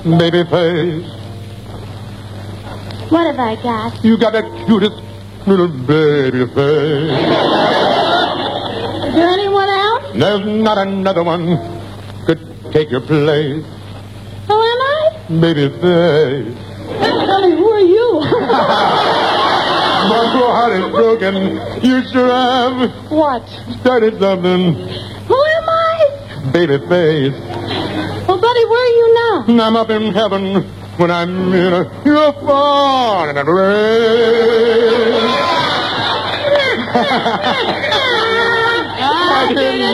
baby face. What have I got? You got that cutest little baby face. Is there anyone else? There's not another one could take your place. Who am I? Baby face. Tell me, who are you? My poor heart is broken. You sure have What? started something. Who am I? Baby face. Well, buddy, where are you now? I'm up in heaven when I'm in your fall in a rain.